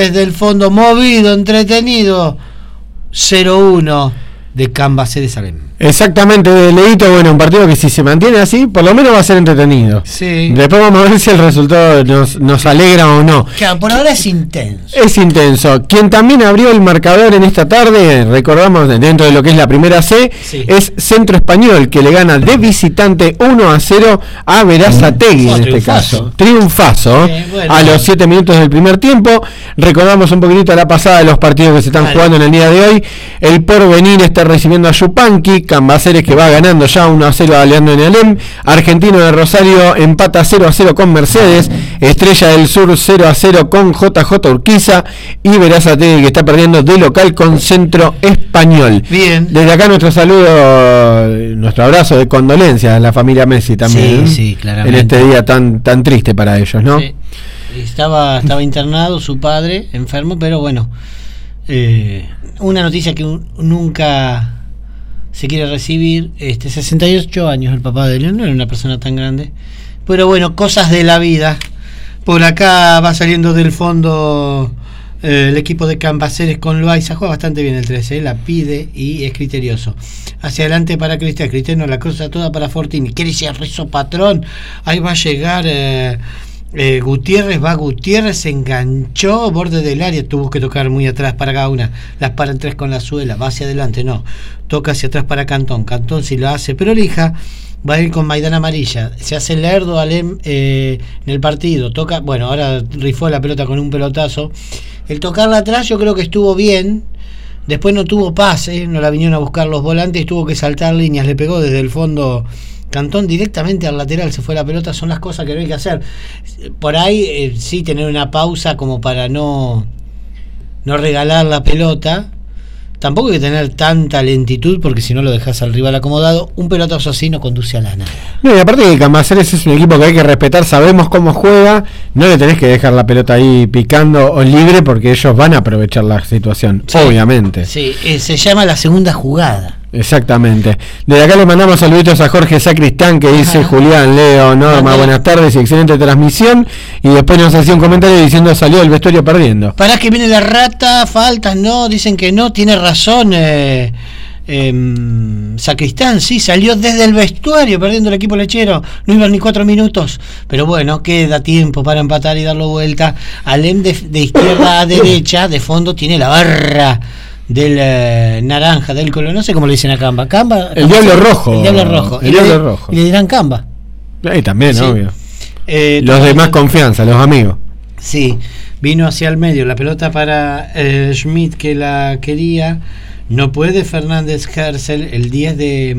Desde el fondo, movido, entretenido, 0-1 de Cambaceres Alem. Exactamente, Leito, bueno, un partido que si se mantiene así, por lo menos va a ser entretenido. Sí. Después vamos a ver si el resultado nos alegra o no. Claro, por ahora es intenso. Es intenso. Quien también abrió el marcador en esta tarde, recordamos dentro de lo que es la primera C, sí, es Centro Español, que le gana de visitante 1-0 a Berazategui en este caso. Triunfazo. Bueno, a los 7 minutos del primer tiempo. Recordamos un poquitito la pasada de los partidos que se están jugando en el día de hoy. El Porvenir está recibiendo a Yupanqui. Cambaceres que va ganando ya 1-0 a Leandro en Alem. Argentino de Rosario empata 0-0 con Mercedes. Estrella del Sur 0-0 con JJ Urquiza. Y Berazategui que está perdiendo de local con Centro Español. Bien. Desde acá nuestro saludo, nuestro abrazo de condolencias a la familia Messi también. Sí, claramente. En este día tan triste para ellos, ¿no? Sí. Estaba internado su padre, enfermo, pero bueno. Una noticia que nunca se quiere recibir. 68 años el papá de León, no era una persona tan grande, pero bueno, cosas de la vida. Por acá va saliendo del fondo el equipo de Cambaceres con Loaiza, juega bastante bien el 13, la pide y es criterioso. Hacia adelante para Cristiano, la cruza toda para Fortini, quiere ese rezo patrón, ahí va a llegar Gutiérrez, se enganchó, borde del área, tuvo que tocar muy atrás para Gauna, las para en 3 con la suela, va hacia adelante, no, toca hacia atrás para Cantón si lo hace, pero elija, va a ir con Maidana amarilla, se hace lerdo Alem en el partido, toca, bueno, ahora rifó la pelota con un pelotazo, el tocarla atrás yo creo que estuvo bien, después no tuvo pase, no la vinieron a buscar los volantes, tuvo que saltar líneas, le pegó desde el fondo Cantón directamente al lateral, se fue la pelota, son las cosas que no hay que hacer. Por ahí sí tener una pausa como para no regalar la pelota. Tampoco hay que tener tanta lentitud porque si no lo dejas al rival acomodado. Un pelotazo así no conduce a la nada. No, y aparte que Cambaceres es un equipo que hay que respetar, sabemos cómo juega, no le tenés que dejar la pelota ahí picando o libre porque ellos van a aprovechar la situación, sí, obviamente. Sí, se llama la segunda jugada. Exactamente. Desde acá le mandamos saluditos a Jorge Sacristán que dice: Julián, Leo, Norma, buenas tardes y excelente transmisión. Y después nos hacía un comentario diciendo: salió el vestuario perdiendo. Pará que viene la rata, faltas, no, dicen que no, tiene razón Sacristán, sí, salió desde el vestuario perdiendo el equipo lechero, no iban ni 4 minutos, pero bueno, queda tiempo para empatar y darlo vuelta. Alem de izquierda a derecha, de fondo tiene la barra del naranja, del color, no sé cómo le dicen a Camba. El Diablo Rojo. El Diablo Rojo. Y le dirán Camba. Ahí también, sí, obvio. Los de más confianza, los amigos. Sí, vino hacia el medio, la pelota para Schmidt que la quería. No puede Fernández Hersel, el 10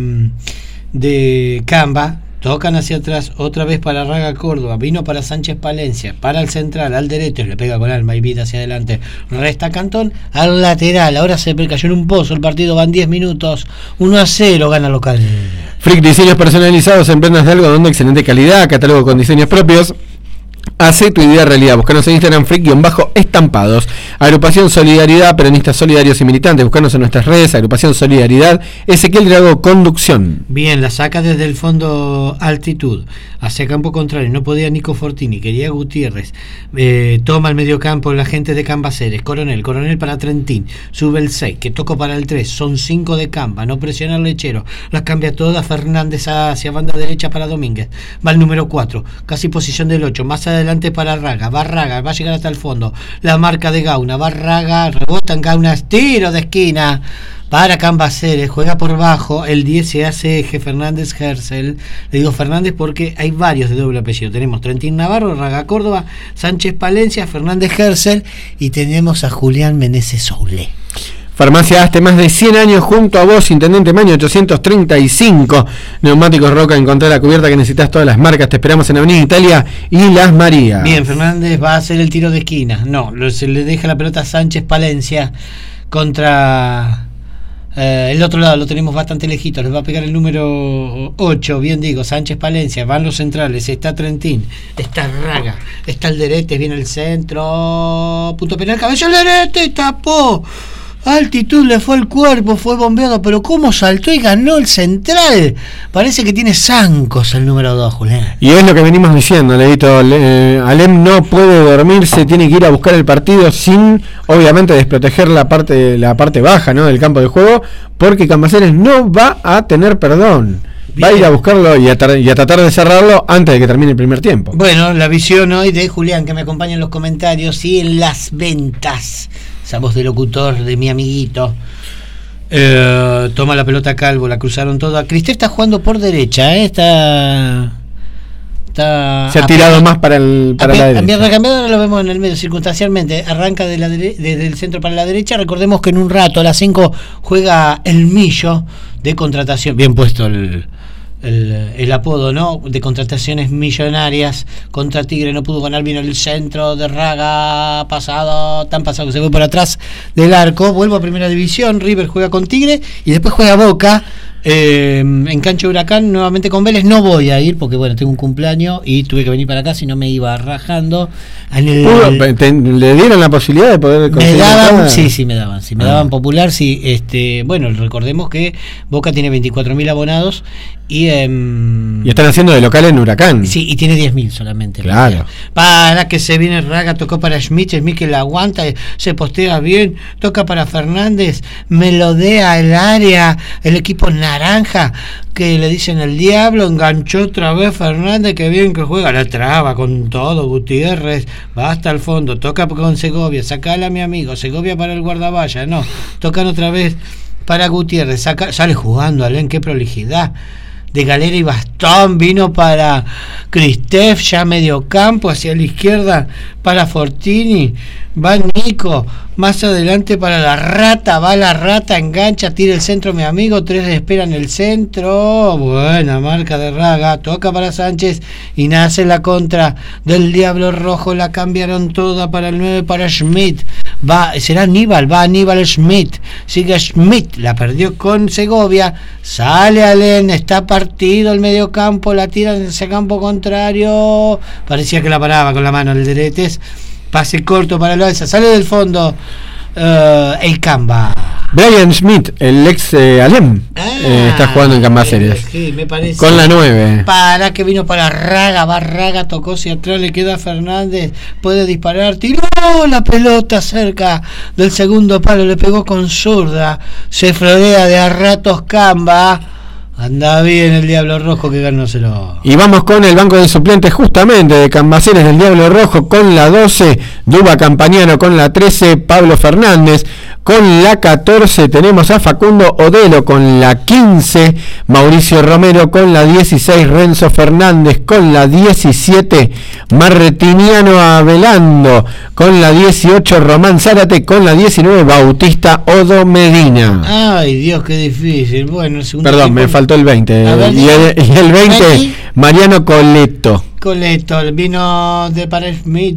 de Camba. Tocan hacia atrás, otra vez para Raga Córdoba, vino para Sánchez Palencia, para el central, al derecho, le pega con alma y vida hacia adelante, resta Cantón, al lateral, ahora se cayó en un pozo el partido, van 10 minutos, 1-0 gana local. Frick Diseños personalizados en prendas de algodón de excelente calidad, catálogo con diseños propios. Hace tu idea realidad. Buscanos en Instagram, Frick-estampados. Agrupación Solidaridad, peronistas solidarios y militantes. Buscanos en nuestras redes, Agrupación Solidaridad. Ezequiel Drago, conducción. Bien, la saca desde el fondo Altitud. Hacia campo contrario, no podía Nico Fortini, quería Gutiérrez. Toma el mediocampo la gente de Cambaceres. Coronel para Trentín. Sube el 6, que tocó para el 3. Son 5 de Camba, no presiona el lechero. Las cambia todas. Fernández hacia banda derecha para Domínguez. Va el número 4, casi posición del 8. Más adelante para Raga, va a llegar hasta el fondo, la marca de Gauna, va Raga, rebota en Gauna, tiro de esquina para Cambaceres, juega por bajo, el 10 se hace eje Fernández Hersel, le digo Fernández porque hay varios de doble apellido, tenemos Trentín Navarro, Raga Córdoba, Sánchez Palencia, Fernández Hersel y tenemos a Julián Meneses Soule. Farmacia Aste, más de 100 años junto a vos, Intendente Maño 835. Neumáticos Roca, encontrá la cubierta que necesitas, todas las marcas. Te esperamos en Avenida Italia y Las Marías. Bien, Fernández va a hacer el tiro de esquina. No, se le deja la pelota a Sánchez Palencia contra el otro lado. Lo tenemos bastante lejito. Les va a pegar el número 8. Bien digo, Sánchez Palencia. Van los centrales. Está Trentín. Está Raga. Está el Derete. Viene el centro. Punto penal. Cabello el Derete. Tapó. Altitud le fue el cuerpo, fue bombeado, pero cómo saltó y ganó el Central. Parece que tiene zancos el número 2, Julián. Y es lo que venimos diciendo, Leito. Alem no puede dormirse, tiene que ir a buscar el partido sin, obviamente, desproteger la parte baja, ¿no?, del campo de juego, porque Cambaceres no va a tener perdón. Bien. Va a ir a buscarlo y a tratar de cerrarlo antes de que termine el primer tiempo. Bueno, la visión hoy de Julián, que me acompaña en los comentarios y en las ventas. Esa voz de locutor de mi amiguito. Toma la pelota Calvo, la cruzaron toda. Cristel está jugando por derecha, se ha tirado más para la derecha. Mi recambiador lo vemos en el medio circunstancialmente. Arranca desde el centro para la derecha. Recordemos que en un rato, a las 5, juega el Millo de contratación. Bien puesto el apodo, ¿no?, de contrataciones millonarias contra Tigre. No pudo ganar, vino el centro de Raga, tan pasado que se fue por atrás del arco. Vuelvo a Primera División. River juega con Tigre y después juega Boca en cancha Huracán nuevamente con Vélez. No voy a ir porque bueno, tengo un cumpleaños y tuve que venir para acá, si no me iba rajando. ¿Le dieron la posibilidad de poder conseguir? Me daban popular, sí. Bueno, recordemos que Boca tiene 24.000 abonados y están haciendo de local en Huracán. Sí, y tiene 10.000 solamente. Claro. Para que se viene Raga, tocó para Schmidt que la aguanta, se postea bien, toca para Fernández, melodea el área, el equipo naranja, que le dicen el diablo, enganchó otra vez Fernández, que bien que juega, la traba con todo, Gutiérrez, va hasta el fondo, toca con Segovia, sacala a mi amigo, Segovia para el guardavalla, no, tocan otra vez para Gutiérrez, sale jugando, Alén, qué prolijidad. De galera y bastón, vino para Cristef, ya medio campo, hacia la izquierda para Fortini, va Nico, más adelante para la Rata, va la Rata, engancha, tira el centro mi amigo, 3 esperan el centro, buena marca de Raga, toca para Sánchez y nace la contra del Diablo Rojo, la cambiaron toda para el 9 para Schmidt, será Aníbal, va Aníbal Schmidt, sigue Schmidt, la perdió con Segovia, sale Alén, está partido el medio campo, la tira en ese campo contrario, parecía que la paraba con la mano el Deretes, pase corto para Loaiza, sale del fondo el Camba. Brian Schmidt, el ex Alem, está jugando en Cambaceres. Sí, me parece. Con la 9. Para que vino para Raga, va Raga, tocó hacia atrás, le queda a Fernández, puede disparar, tiró la pelota cerca del segundo palo, le pegó con zurda, se florea de a ratos Camba. Anda bien el Diablo Rojo, que ganárselo. Y vamos con el banco de suplentes justamente de Cambaceres del Diablo Rojo con la 12, Duba Campañano con la 13, Pablo Fernández con la 14, tenemos a Facundo Odelo con la 15, Mauricio Romero con la 16, Renzo Fernández con la 17, Martiniano Avelando con la 18, Román Zárate con la 19, Bautista Odo Medina. Ay, Dios, qué difícil. Bueno, el segundo. Perdón, me faltó el 20. Y el 20, Mariano Coleto. Vino de para Schmidt,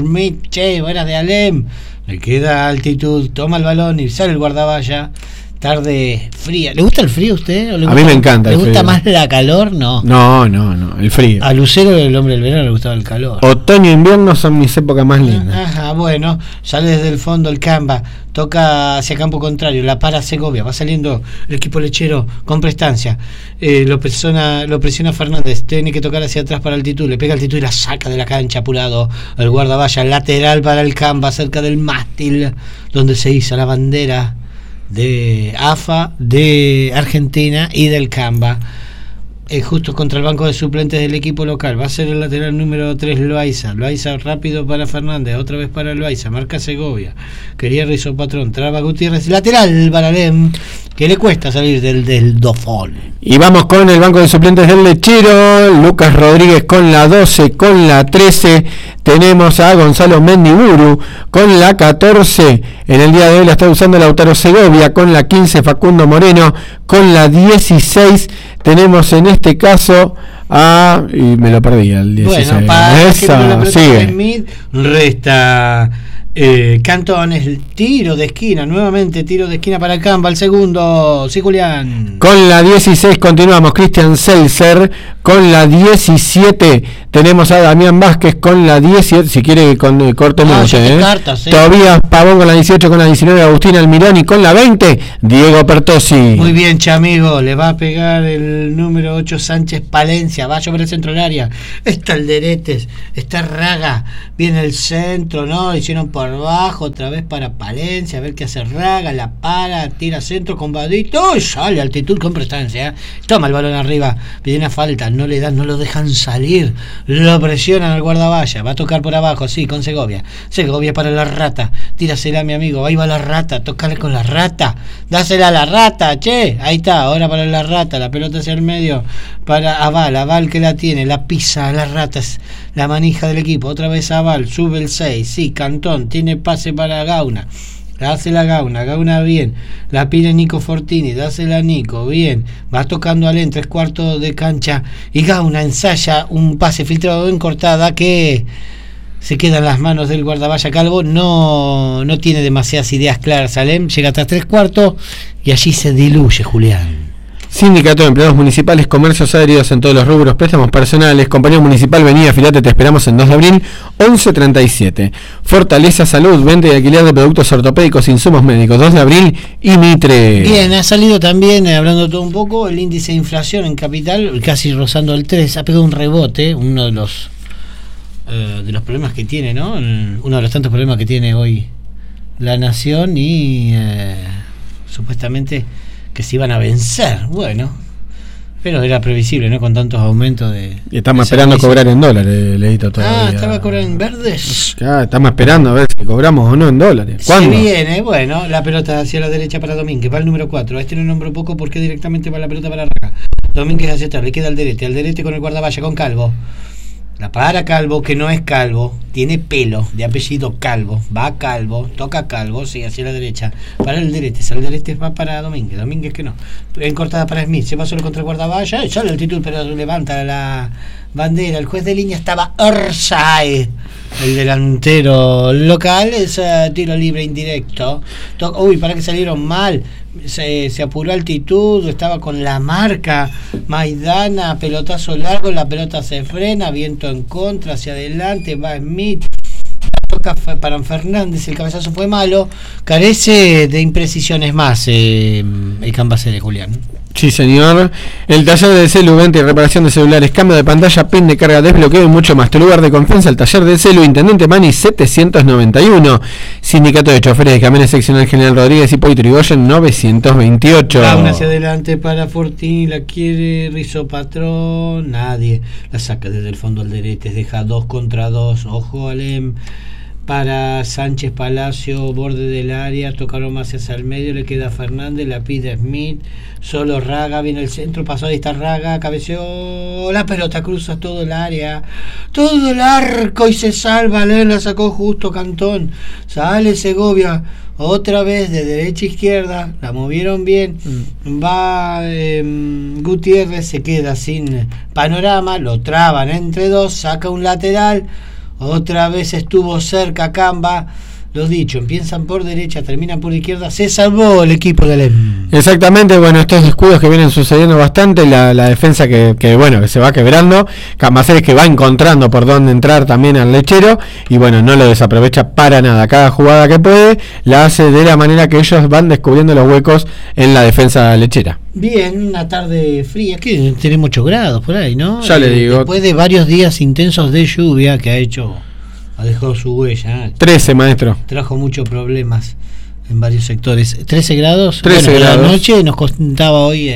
era de Alem. Le queda altitud, toma el balón y sale el guardavalla. Tarde fría. ¿Le gusta el frío a usted? ¿O a mí me encanta el frío. ¿Le gusta más la calor? No, el frío. A Lucero, el hombre del verano, le gustaba el calor. Otoño e invierno son mis épocas más lindas. Ajá, bueno, sale desde el fondo el Camba, toca hacia campo contrario, la para Segovia, va saliendo el equipo lechero con prestancia, lo presiona Fernández, tiene que tocar hacia atrás para altitud, le pega altitud y la saca de la cancha apurado, el guardavalla lateral para el Camba, cerca del mástil donde se hizo la bandera de AFA, de Argentina y del Camba, justo contra el banco de suplentes del equipo local. Va a ser el lateral número 3 Loaiza rápido para Fernández, otra vez para Loaiza, marca Segovia, quería Rizzo Patrón, traba Gutiérrez, lateral para Alem, que le cuesta salir del dofón. Y vamos con el banco de suplentes del lechero, Lucas Rodríguez con la 12, con la 13 tenemos a Gonzalo Mendiburu con la 14, en el día de hoy la está usando Lautaro Segovia, con la 15 Facundo Moreno, con la 16 tenemos en este caso y me lo perdí el 16. Bueno, para sigue. Resta Cantón es el tiro de esquina, nuevamente tiro de esquina para Camba, el segundo, sí, Julián. Con la 16 continuamos, Cristian Seltzer. Con la 17 tenemos a Damián Vázquez con la 17, si quiere cortemos. Tobías Pavón con la 18, con la 19 Agustín Almirón y con la 20 Diego Pertossi. Muy bien, chamigo, le va a pegar el número 8 Sánchez Palencia, va sobre el centro del área. Está Alderetes, está Raga, viene el centro, ¿no? Hicieron por bajo, otra vez para Palencia, a ver qué hace Raga, la para, tira centro con Badito, y sale altitud con prestancia, toma el balón arriba, pide una falta, no le dan, no lo dejan salir, lo presionan al guardavalla, va a tocar por abajo, sí, con Segovia para la Rata, tírasela mi amigo, ahí va la Rata, tócale con la Rata, dásela a la Rata, che, ahí está, ahora para la Rata, la pelota hacia el medio, para Aval que la tiene, la pisa a la Rata, es la manija del equipo, otra vez Aval, sube el 6, sí, Cantón, tiene pase para Gauna, hace la Gauna bien, la pide Nico Fortini, dásela a Nico, bien, va tocando Alén, 3/4 de cancha, y Gauna ensaya un pase filtrado en cortada que se queda en las manos del guardavalla Calvo, no tiene demasiadas ideas claras Alén, llega hasta 3/4 y allí se diluye, Julián. Sindicato de Empleados Municipales, comercios aéreos en todos los rubros, préstamos personales, Compañía Municipal, venía, afilate, te esperamos en 2 de abril, 1137. Fortaleza Salud, venta y alquiler de productos ortopédicos, insumos médicos, 2 de abril y Mitre. Bien, ha salido también, hablando todo un poco, el índice de inflación en Capital, casi rozando el 3, ha pegado un rebote, uno de los problemas que tiene, ¿no? Uno de los tantos problemas que tiene hoy la nación y supuestamente que se iban a vencer, bueno, pero era previsible, ¿no? Con tantos aumentos de... Y estamos esperando cobrar en dólares, Leito, todavía. ¿Estaba cobrando en verdes? Estamos esperando a ver si cobramos o no en dólares. ¿Cuándo? Se viene, bueno, la pelota hacia la derecha para Domínguez, va el número 4, a este no nombro poco porque directamente va la pelota para Raga. Domínguez hacia atrás, le queda Alderete con el guardavalla, con Calvo. La para Calvo, que no es Calvo, tiene pelo, de apellido Calvo, va Calvo, toca Calvo, sí, hacia la derecha, para el Alderete va para Domínguez que no, en cortada para Smith, se va solo contra el guardavalla, sale el título pero levanta la bandera, el juez de línea estaba Orsay, el delantero local, es tiro libre indirecto, para que salieron mal, se apuró altitud, estaba con la marca Maidana, pelotazo largo, la pelota se frena, viento en contra, hacia adelante, va Smith, toca para Fernández, el cabezazo fue malo, carece de imprecisiones más el Cambacé de Julián. Sí, señor. El taller de celu, venta y reparación de celulares, cambio de pantalla, pin de carga, desbloqueo y mucho más. Tu lugar de confianza, el taller de celu, Intendente Mani 791. Sindicato de Choferes de Camiones Seccional General Rodríguez y Poitro Yrigoyen 928. Gauna hacia adelante para Fortini, la quiere Rizo Patrón, nadie. La saca desde el fondo Alderete, deja 2 contra 2. Ojo Alem. Para Sánchez Palacio, borde del área, tocaron más hacia el medio, le queda Fernández, la pide Smith, solo Raga, viene el centro, pasó, ahí está Raga, cabeceó, la pelota cruza todo el área, todo el arco y se salva, la sacó justo Cantón, sale Segovia, otra vez de derecha a izquierda, la movieron bien, va Gutiérrez, se queda sin panorama, lo traban entre dos, saca un lateral. Otra vez estuvo cerca Camba, lo dicho, empiezan por derecha, terminan por izquierda, se salvó el equipo de Alem. Exactamente, bueno, estos descuidos que vienen sucediendo bastante, la defensa que se va quebrando, Cambacérez que va encontrando por dónde entrar también al lechero, y bueno, no lo desaprovecha para nada, cada jugada que puede, la hace de la manera que ellos van descubriendo los huecos en la defensa lechera. Bien, una tarde fría, que tenemos 8 grados por ahí, ¿no? Ya le digo. Después de varios días intensos de lluvia que ha dejado su huella. 13, maestro. Trajo muchos problemas en varios sectores. 13 grados. 13 grados. La noche nos contaba hoy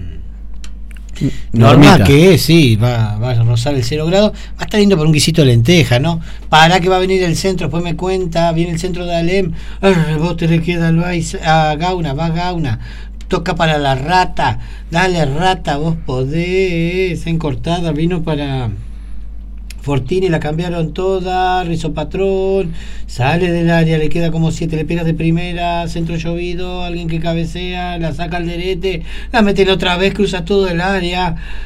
Norma que sí, va a rozar el 0 grado. Va a estar lindo por un guisito de lenteja, ¿no? Para que va a venir el centro, después me cuenta, viene el centro de Alem, el rebote le queda a Gauna, va Gauna. Toca para la Rata, dale Rata, vos podés, en cortada, vino para Fortini, la cambiaron toda, Rizo Patrón, sale del área, le queda como 7, le pega de primera, centro llovido, alguien que cabecea, la saca al derete, la meten otra vez, cruza todo el área,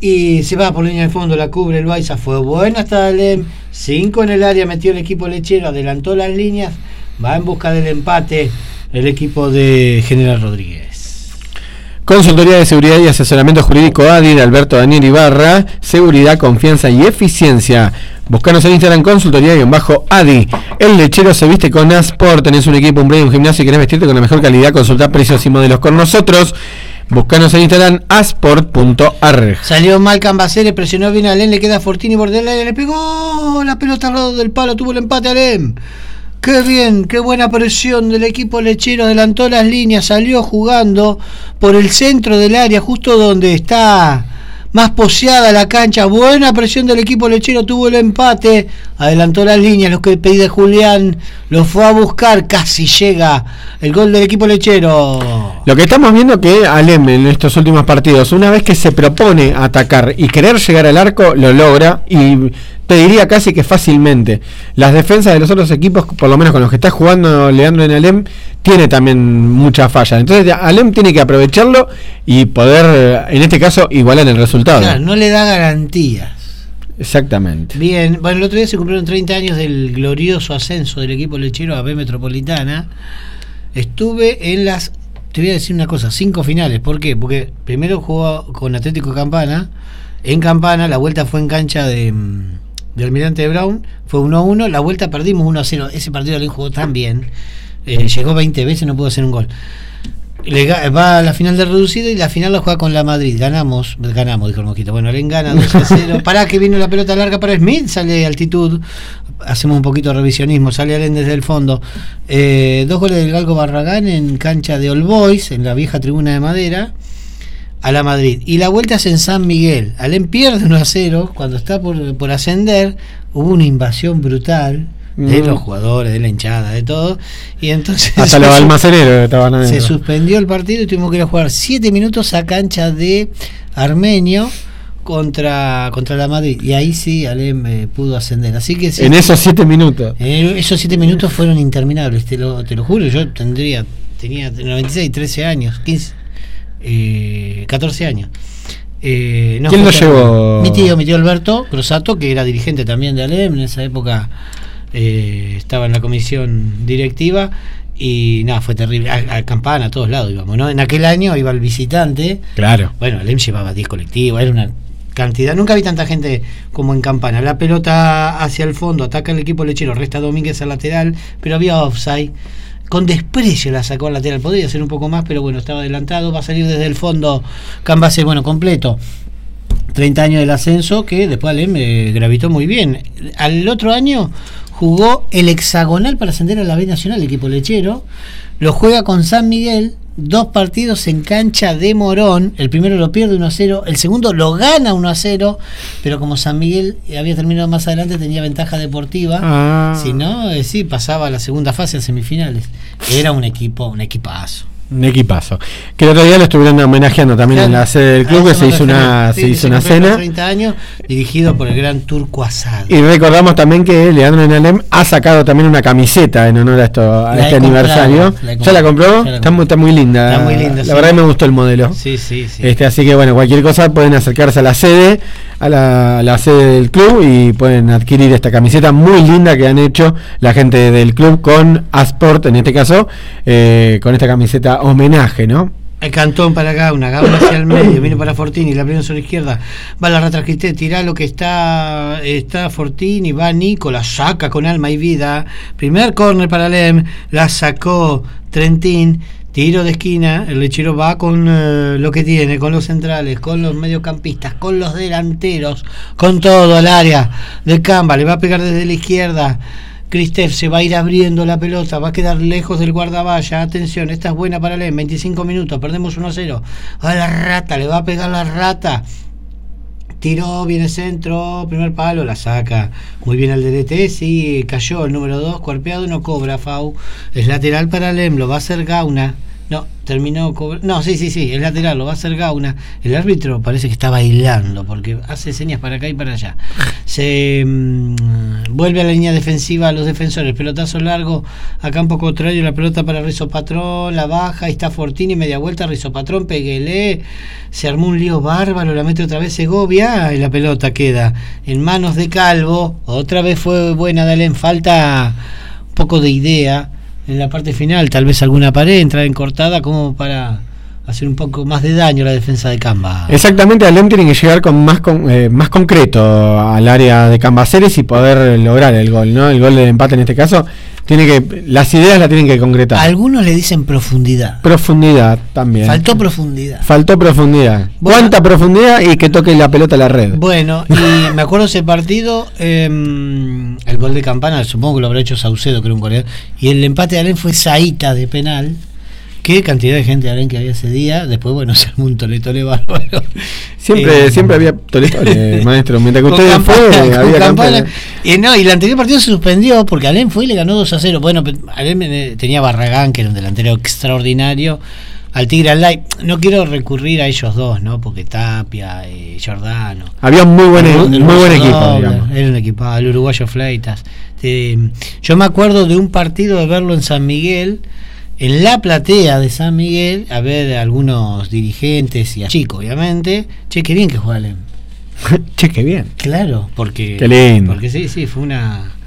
y se va por línea de fondo, la cubre el Baiza, fue buena hasta Alem, 5 en el área, metió el equipo lechero, adelantó las líneas, va en busca del empate el equipo de General Rodríguez. Consultoría de Seguridad y Asesoramiento Jurídico ADI de Alberto Daniel Ibarra, seguridad, confianza y eficiencia. Buscanos en Instagram, consultoría-ADI. El lechero se viste con Asport. Tenés un equipo, un break, un gimnasio y querés vestirte con la mejor calidad, consultá precios y modelos con nosotros. Buscanos en Instagram, asport.ar. Salió mal Cambaceres, presionó bien a Alem, le queda Fortini por delante, le pegó la pelota al lado del palo, tuvo el empate a Alem. Qué bien, qué buena presión del equipo lechero, adelantó las líneas, salió jugando por el centro del área, justo donde está más poseada la cancha. Buena presión del equipo lechero, tuvo el empate, adelantó las líneas, los que pedí de Julián, los fue a buscar, casi llega el gol del equipo lechero. Lo que estamos viendo que Alem en estos últimos partidos, una vez que se propone atacar y querer llegar al arco, lo logra, y te diría casi que fácilmente. Las defensas de los otros equipos, por lo menos con los que está jugando Leandro en Alem, tiene también mucha falla. Entonces Alem tiene que aprovecharlo y poder, en este caso, igualar el resultado. Claro, no le da garantías. Exactamente. Bien, bueno, el otro día se cumplieron 30 años del glorioso ascenso del equipo lechero a B Metropolitana. Estuve en las, te voy a decir una cosa, 5 finales. ¿Por qué? Porque primero jugó con Atlético Campana. En Campana, la vuelta fue en cancha de Almirante de Brown, fue 1-1, la vuelta perdimos 1-0. Ese partido le jugó tan bien, llegó 20 veces, no pudo hacer un gol. Va a la final de reducido y la final la juega con la Madrid. Ganamos, dijo el Mosquito. Bueno, Alem gana 2-0. Pará que vino la pelota larga para Smith, sale de altitud. Hacemos un poquito de revisionismo. Sale Alem desde el fondo. 2 goles del Galgo Barragán en cancha de All Boys, en la vieja tribuna de madera, a la Madrid. Y la vuelta es en San Miguel. Alem pierde 1-0. Cuando está por ascender, hubo una invasión brutal de los jugadores, de la hinchada, de todo, y entonces hasta los almaceneros estaban adentro. Se suspendió el partido y tuvimos que ir a jugar 7 minutos a cancha de Armenio contra la Madrid, y ahí sí Alem pudo ascender. Así que sí, en esos 7 minutos esos 7 minutos fueron interminables, te lo juro. Yo tenía 96, 13 años, 15, 14 años. ¿Quién lo llevó? Mi tío Alberto Grosato, que era dirigente también de Alem en esa época. Estaba en la comisión directiva y nada, fue terrible. A Campana, a todos lados íbamos, ¿no? En aquel año iba el visitante. Claro. Bueno, Alem llevaba 10 colectivos, era una cantidad. Nunca vi tanta gente como en Campana. La pelota hacia el fondo, ataca el equipo lechero, resta Domínguez al lateral, pero había offside. Con desprecio la sacó al lateral, podría ser un poco más, pero bueno, estaba adelantado. Va a salir desde el fondo Cambase, bueno, completo. 30 años del ascenso, que después Alem gravitó muy bien. Al otro año jugó el hexagonal para ascender a la B Nacional, el equipo lechero. Lo juega con San Miguel, 2 partidos en cancha de Morón. El primero lo pierde 1-0, el segundo lo gana 1-0, pero como San Miguel había terminado más adelante, tenía ventaja deportiva. Si no, sí, pasaba a la segunda fase, a semifinales. Era un equipazo. Un equipazo. Que el otro día lo estuvieron homenajeando también, claro, en la sede del club, que se hizo una cena. 30 años, dirigido por el gran Turco Asado. Y recordamos también que Leandro en Alem ha sacado también una camiseta en honor a este aniversario. ¿Ya la compró? Está muy linda. Está muy linda. La verdad que me gustó el modelo. Sí. Así que bueno, cualquier cosa pueden acercarse a la sede, a la sede del club, y pueden adquirir esta camiseta muy linda que han hecho la gente del club con Asport, en este caso, con esta camiseta homenaje, ¿no? El Cantón para Gauna hacia el medio, viene para Fortini, la primera sobre la izquierda, va la retrasquité, tira lo que está Fortini, va Nico, la saca con alma y vida, primer córner para Alem, la sacó Trentín, tiro de esquina, el lechero va con lo que tiene, con los centrales, con los mediocampistas, con los delanteros, con todo al área de Camba, le va a pegar desde la izquierda. Cristef se va a ir abriendo la pelota, va a quedar lejos del guardavalla. Atención, esta es buena para Alem, 25 minutos, perdemos 1-0. A la Rata, le va a pegar la Rata. Tiró, viene centro, primer palo, la saca muy bien al DT, sí, cayó el número 2, cuerpeado, no cobra, Fau. Es lateral para Alem, lo va a hacer Gauna. No, terminó no, sí, es lateral, lo va a hacer Gauna. El árbitro parece que está bailando porque hace señas para acá y para allá. Se vuelve a la línea defensiva a los defensores, pelotazo largo a campo contrario, la pelota para Rizopatrón, la baja, ahí está Fortini, media vuelta, Rizopatrón, Peguelé, se armó un lío bárbaro, la mete otra vez Segovia y la pelota queda en manos de Calvo. Otra vez fue buena de Alem, falta un poco de idea en la parte final, tal vez alguna pared, entrar en cortada como para hacer un poco más de daño a la defensa de Camba. Exactamente, Alem tiene que llegar con más concreto al área de Cambaceres y poder lograr el gol, ¿no? El gol del empate en este caso, las ideas la tienen que concretar. Algunos le dicen profundidad. Profundidad también. Faltó profundidad. Bueno, ¿cuánta profundidad y que toque la pelota a la red? Bueno, y me acuerdo ese partido, el gol de Campana, supongo que lo habrá hecho Saucedo, creo un goleador, y el empate de Alem fue Saíta de penal. Qué cantidad de gente de Alem que había ese día. Después, bueno, se armó un toletole bárbaro. Siempre había toletole, maestro. Mientras que ustedes fue, había Campana. Y el anterior partido se suspendió porque Alem fue y le ganó 2-0. Bueno, Alem tenía Barragán, que era un delantero extraordinario. Al Tigre Alay, no quiero recurrir a ellos dos, ¿no? Porque Tapia, Giordano. Había un muy buen equipo, digamos. Era un equipo, el uruguayo Fleitas. Yo me acuerdo de un partido de verlo en San Miguel, en la platea de San Miguel, a ver a algunos dirigentes y a Chico, obviamente. Che, qué bien que juega Alem. Che, qué bien. Claro, porque. Qué lindo. Porque sí, fue una